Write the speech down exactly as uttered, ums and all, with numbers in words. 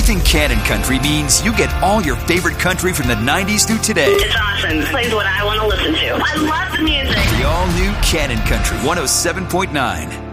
Everything Cannon Country means you get all your favorite country from the nineties through today. It's awesome. It plays what I want to listen to. I love the music. The all-new Cannon Country one oh seven point nine.